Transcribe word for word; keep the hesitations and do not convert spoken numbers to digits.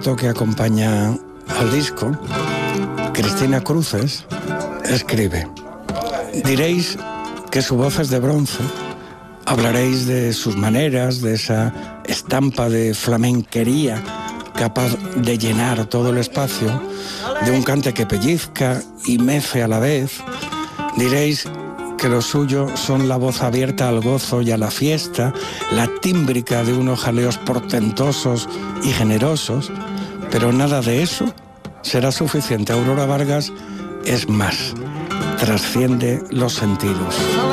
concierto que acompaña al disco, Cristina Cruces escribe: diréis que su voz es de bronce, hablaréis de sus maneras, de esa estampa de flamenquería capaz de llenar todo el espacio, de un cante que pellizca y mece a la vez. Diréis que lo suyo son la voz abierta al gozo y a la fiesta, la tímbrica de unos jaleos portentosos y generosos, pero nada de eso será suficiente. Aurora Vargas es más, trasciende los sentidos.